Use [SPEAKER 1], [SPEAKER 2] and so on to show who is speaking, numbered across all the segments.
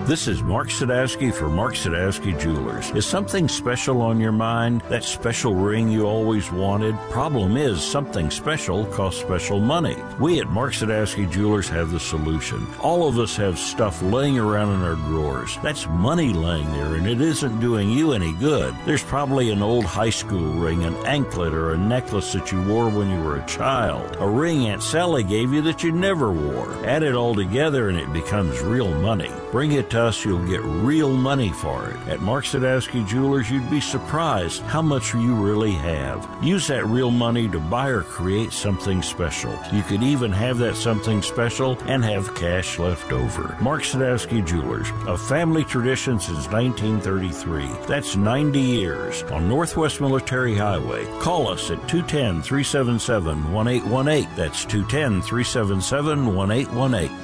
[SPEAKER 1] This is Mark Sadowski for Mark Sadowski Jewelers. Is something special on your mind? That special ring you always wanted? Problem is, something special costs special money. We at Mark Sadowski Jewelers have the solution. All of us have stuff laying around in our drawers. That's money laying there, and it isn't doing you any good. There's probably an old high school ring, an anklet, or a necklace that you wore when you were a child. A ring Aunt Sally gave you that you never wore. Add it all together and it becomes real money. Bring it to us, you'll get real money for it. At Mark Sadowski Jewelers, you'd be surprised how much you really have. Use that real money to buy or create something special. You could even have that something special and have cash left over. Mark Sadowski Jewelers, a family tradition since 1933. That's 90 years on Northwest Military Highway. Call us at 210-377-1818. That's 210-377-1818.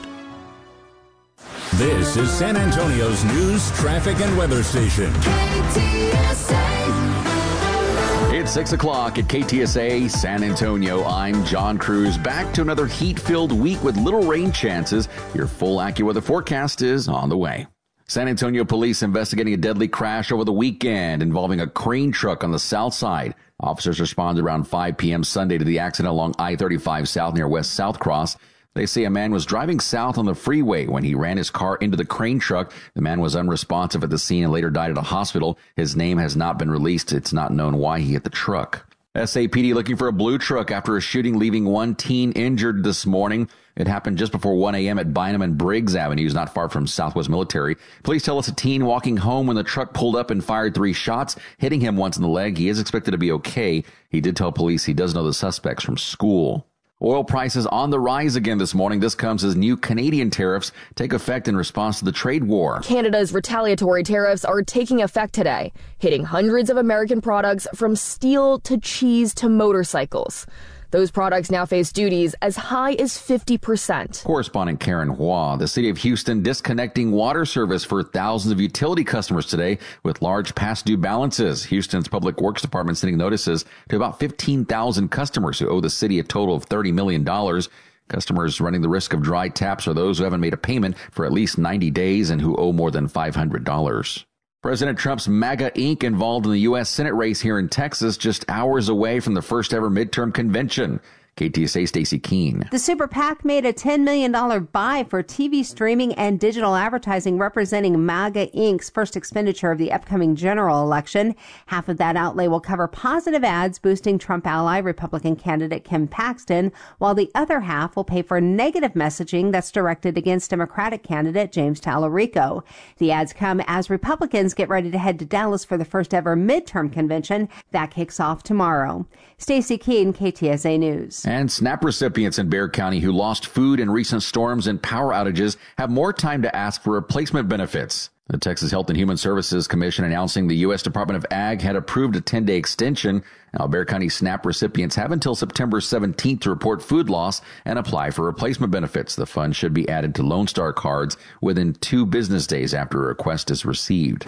[SPEAKER 2] This is San Antonio's news, traffic, and weather station.
[SPEAKER 3] KTSA. It's 6 o'clock at KTSA San Antonio. I'm John Cruz. Back to another heat-filled week with little rain chances. Your full AccuWeather forecast is on the way. San Antonio police investigating a deadly crash over the weekend involving a crane truck on the south side. Officers responded around 5 p.m. Sunday to the accident along I-35 South near West South Cross. They say a man was driving south on the freeway when he ran his car into the crane truck. The man was unresponsive at the scene and later died at a hospital. His name has not been released. It's not known why he hit the truck. SAPD looking for a blue truck after a shooting leaving one teen injured this morning. It happened just before 1 a.m. at Bynum and Briggs Avenues, not far from Southwest Military. Police tell us a teen walking home when the truck pulled up and fired 3 shots, hitting him once in the leg. He is expected to be okay. He did tell police he does know the suspects from school. Oil prices on the rise again this morning. This comes as new Canadian tariffs take effect in response to the trade war.
[SPEAKER 4] Canada's retaliatory tariffs are taking effect today, hitting hundreds of American products from steel to cheese to motorcycles. Those products now face duties as high as 50%.
[SPEAKER 3] Correspondent Karen Hua. The city of Houston disconnecting water service for thousands of utility customers today with large past due balances. Houston's Public Works Department sending notices to about 15,000 customers who owe the city a total of $30 million. Customers running the risk of dry taps are those who haven't made a payment for at least 90 days and who owe more than $500. President Trump's MAGA Inc. involved in the U.S. Senate race here in Texas, just hours away from the first ever midterm convention. KTSA Stacey Keene.
[SPEAKER 5] The Super PAC made a $10 million buy for TV streaming and digital advertising representing MAGA Inc.'s first expenditure of the upcoming general election. Half of that outlay will cover positive ads boosting Trump ally Republican candidate Ken Paxton, while the other half will pay for negative messaging that's directed against Democratic candidate James Tallarico. The ads come as Republicans get ready to head to Dallas for the first ever midterm convention. That kicks off tomorrow. Stacey Keene, KTSA News.
[SPEAKER 3] And SNAP recipients in Bexar County who lost food in recent storms and power outages have more time to ask for replacement benefits. The Texas Health and Human Services Commission announcing the U.S. Department of Ag had approved a 10-day extension. Now, Bexar County SNAP recipients have until September 17th to report food loss and apply for replacement benefits. The fund should be added to Lone Star cards within 2 business days after a request is received.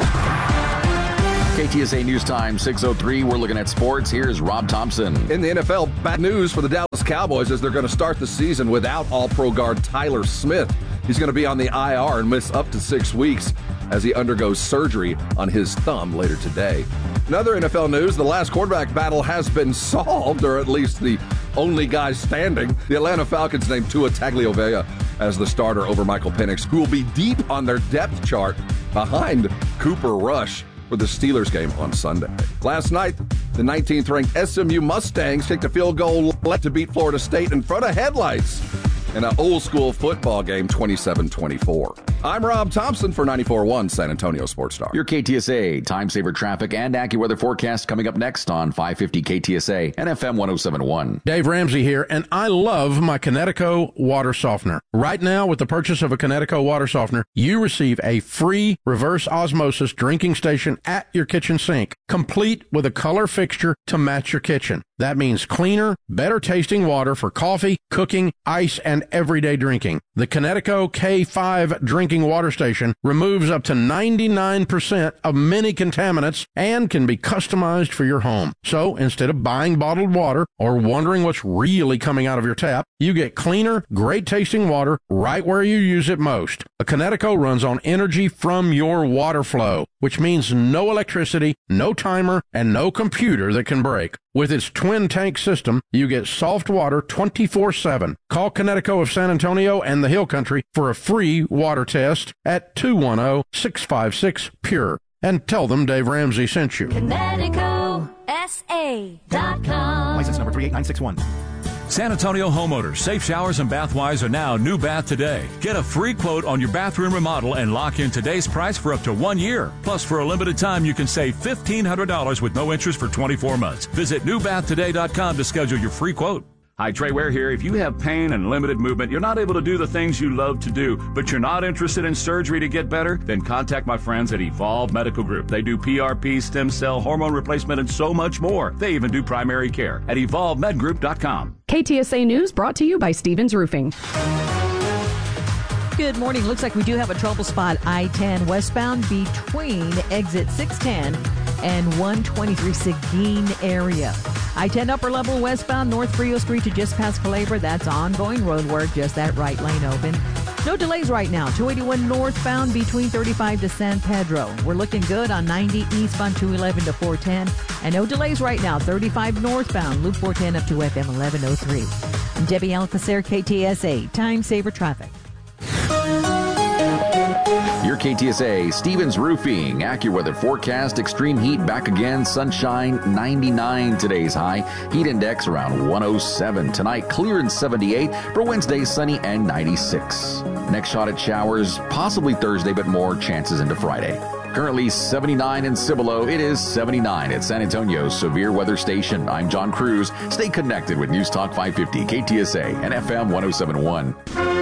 [SPEAKER 3] KTSA News Time, 6:03. We're looking at sports. Here's Rob Thompson.
[SPEAKER 6] In the NFL, bad news for the Dallas Cowboys as they're going to start the season without All-Pro guard Tyler Smith. He's going to be on the IR and miss up to 6 weeks as he undergoes surgery on his thumb later today. In other NFL news, the last quarterback battle has been solved, or at least the only guy standing. The Atlanta Falcons named Tua Tagovailoa as the starter over Michael Penix, who will be deep on their depth chart behind Cooper Rush for the Steelers game on Sunday. Last night, the 19th-ranked SMU Mustangs kicked a field goal to beat Florida State in front of headlights in an old-school football game, 27-24. I'm Rob Thompson for 94.1 San Antonio Sports Star.
[SPEAKER 3] Your KTSA time-saver traffic and AccuWeather forecast coming up next on 550 KTSA and FM 107.1.
[SPEAKER 7] Dave Ramsey here, and I love my Connecticut water softener. Right now, with the purchase of a Connecticut water softener, you receive a free reverse osmosis drinking station at your kitchen sink, complete with a color fixture to match your kitchen. That means cleaner, better tasting water for coffee, cooking, ice, and everyday drinking. The Connecticut K5 drinking water station removes up to 99% of many contaminants and can be customized for your home. So instead of buying bottled water or wondering what's really coming out of your tap, you get cleaner, great tasting water right where you use it most. A Kinetico runs on energy from your water flow, which means no electricity, no timer, and no computer that can break. With its twin tank system, you get soft water 24/7. Call Kinetico of San Antonio and the Hill Country for a free water test at 210-656-PURE. And tell them Dave Ramsey sent you.
[SPEAKER 8] KineticoSA.com.
[SPEAKER 9] License number 38961.
[SPEAKER 10] San Antonio homeowners, Safe Showers and Bathwise are now New Bath Today. Get a free quote on your bathroom remodel and lock in today's price for up to 1 year. Plus, for a limited time, you can save $1,500 with no interest for 24 months. Visit newbathtoday.com to schedule your free quote.
[SPEAKER 11] Hi, Trey Ware here. If you have pain and limited movement, you're not able to do the things you love to do, but you're not interested in surgery to get better, then contact my friends at Evolve Medical Group. They do PRP, stem cell, hormone replacement, and so much more. They even do primary care at evolvemedgroup.com.
[SPEAKER 12] KTSA News brought to you by Stevens Roofing.
[SPEAKER 13] Good morning. Looks like we do have a trouble spot I-10 westbound between exit 610 and 123 Seguin area. I-10 upper level westbound North Frio Street to just past Culebra. That's ongoing road work, just that right lane open. No delays right now. 281 northbound between 35 to San Pedro. We're looking good on 90 eastbound 211 to 410. And no delays right now. 35 northbound Loop 410 up to FM 1103. I'm Debbie Alcacer, KTSA, Time Saver Traffic.
[SPEAKER 3] Your KTSA, Stevens Roofing, AccuWeather forecast, extreme heat back again, sunshine, 99 today's high, heat index around 107. Tonight, clear and 78. For Wednesday, sunny and 96. Next shot at showers, possibly Thursday, but more chances into Friday. Currently 79 in Cibolo. It is 79 at San Antonio's Severe Weather Station. I'm John Cruz. Stay connected with News Talk 550, KTSA, and FM 1071.